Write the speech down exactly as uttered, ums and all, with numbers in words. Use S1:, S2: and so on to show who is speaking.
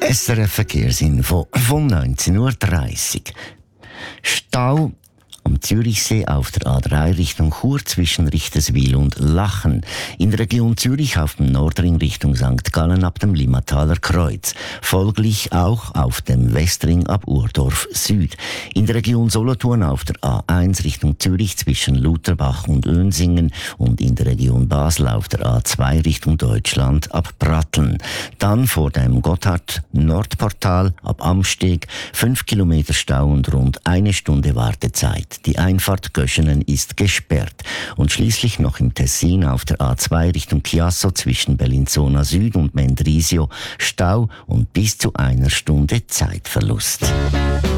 S1: S R F Verkehrsinfo von neunzehn Uhr dreißig. Stau am Zürichsee auf der A drei Richtung Chur zwischen Richterswil und Lachen. In der Region Zürich auf dem Nordring Richtung Sankt Gallen ab dem Limmataler Kreuz. Folglich auch auf dem Westring ab Urdorf Süd. In der Region Solothurn auf der A eins Richtung Zürich zwischen Lutherbach und Önsingen und in der Region Basel auf der A zwei Richtung Deutschland ab Pratteln. Dann vor dem Gotthard-Nordportal ab Amsteg fünf Kilometer Stau und rund eine Stunde Wartezeit. Die Einfahrt Göschenen ist gesperrt. Und schließlich noch im Tessin auf der A zwei Richtung Chiasso zwischen Bellinzona Süd und Mendrisio Stau und bis zu einer Stunde Zeitverlust.